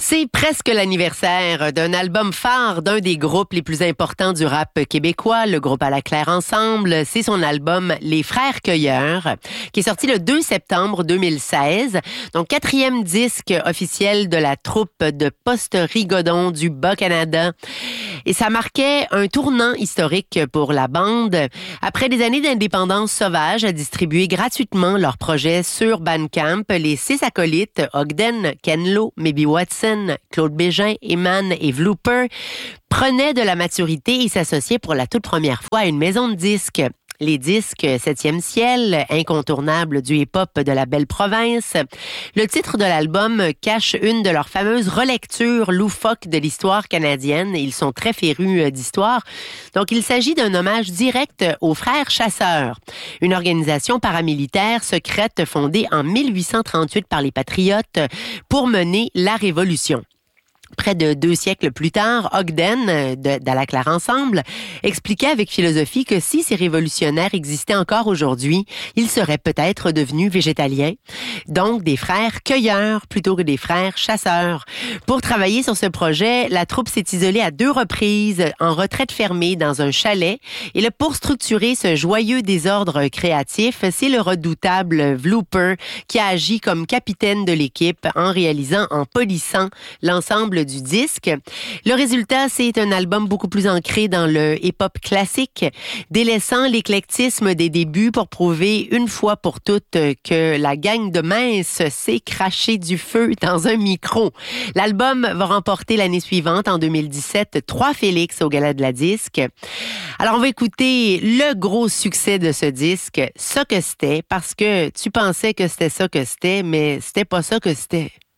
C'est presque l'anniversaire d'un album phare d'un des groupes les plus importants du rap québécois, le groupe À la Claire Ensemble. C'est son album Les Frères Cueilleurs, qui est sorti le 2 septembre 2016. Donc, 4e disque officiel de la troupe de Poste-Rigodon du Bas-Canada. Et ça marquait un tournant historique pour la bande. Après des années d'indépendance sauvage à distribuer gratuitement leurs projets sur Bandcamp, les 6 acolytes, Ogden, Ken Lo, Maybe Watson, Claude Bégin, Eman et Vlooper, prenaient de la maturité et s'associaient pour la toute première fois à une maison de disques. Les disques 7e ciel, incontournables du hip-hop de la belle province. Le titre de l'album cache une de leurs fameuses relectures loufoques de l'histoire canadienne. Ils sont très férus d'histoire. Donc, il s'agit d'un hommage direct aux Frères Chasseurs, une organisation paramilitaire secrète fondée en 1838 par les Patriotes pour mener la Révolution. Près de 2 siècles plus tard, Ogden, d'À la Claire Ensemble, expliquait avec philosophie que si ces révolutionnaires existaient encore aujourd'hui, ils seraient peut-être devenus végétaliens. Donc, des frères cueilleurs plutôt que des frères chasseurs. Pour travailler sur ce projet, la troupe s'est isolée à 2 reprises en retraite fermée dans un chalet. Et là, pour structurer ce joyeux désordre créatif, c'est le redoutable Vlooper qui a agi comme capitaine de l'équipe en réalisant, en polissant l'ensemble du disque. Le résultat, c'est un album beaucoup plus ancré dans le hip-hop classique, délaissant l'éclectisme des débuts pour prouver une fois pour toutes que la gang de mince sait cracher du feu dans un micro. L'album va remporter l'année suivante, en 2017, 3 Félix au Gala de la disque. Alors, on va écouter le gros succès de ce disque, Ça que c'était, parce que tu pensais que c'était ça que c'était, mais c'était pas ça que c'était.